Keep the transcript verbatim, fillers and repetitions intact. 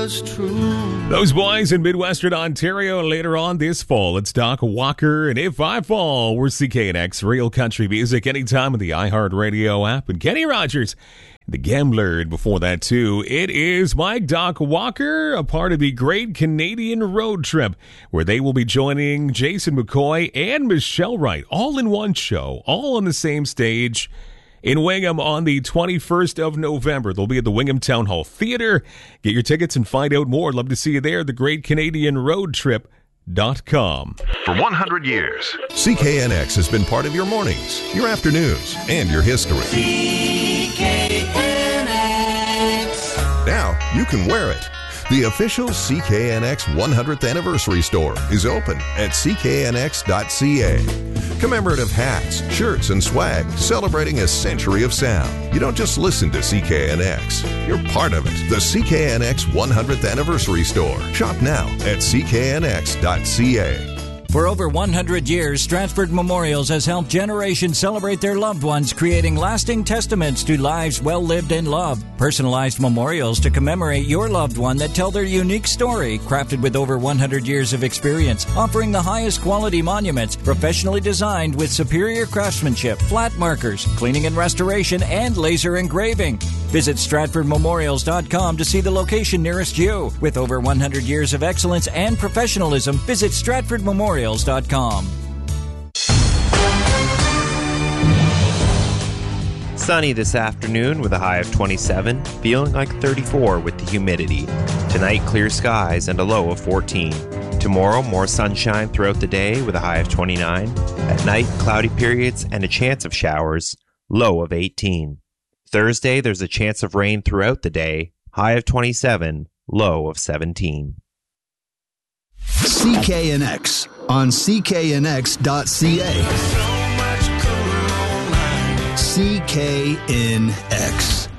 was true. Those boys in Midwestern Ontario later on this fall. It's Doc Walker and If I Fall. We're C K N X, real country music anytime on the iHeartRadio app. And Kenny Rogers, The Gambler. And before that, too, it is Mike Doc Walker, a part of the Great Canadian Road Trip, where they will be joining Jason McCoy and Michelle Wright, all in one show, all on the same stage in Wingham on the twenty-first of November. They'll be at the Wingham Town Hall Theater. Get your tickets and find out more. Love to see you there. The Great Canadian Road Trip dot com. For one hundred years, C K N X has been part of your mornings, your afternoons, and your history. C K N X. Now you can wear it. The official C K N X one hundredth Anniversary Store is open at C K N X dot C A. Commemorative hats, shirts, and swag celebrating a century of sound. You don't just listen to C K N X. You're part of it. The C K N X one hundredth Anniversary Store. Shop now at C K N X dot C A. For over one hundred years, Stratford Memorials has helped generations celebrate their loved ones, creating lasting testaments to lives well lived and loved. Personalized memorials to commemorate your loved one that tell their unique story, crafted with over one hundred years of experience, offering the highest quality monuments, professionally designed with superior craftsmanship, flat markers, cleaning and restoration, and laser engraving. Visit Stratford Memorials dot com to see the location nearest you. With over one hundred years of excellence and professionalism, visit Stratford Memorials dot com. Sunny this afternoon with a high of twenty-seven, feeling like thirty-four with the humidity. Tonight, clear skies and a low of fourteen. Tomorrow, more sunshine throughout the day with a high of twenty-nine. At night, cloudy periods and a chance of showers, low of eighteen. Thursday, there's a chance of rain throughout the day, high of twenty-seven, low of seventeen. C K N X on C K N X dot C A. C K N X.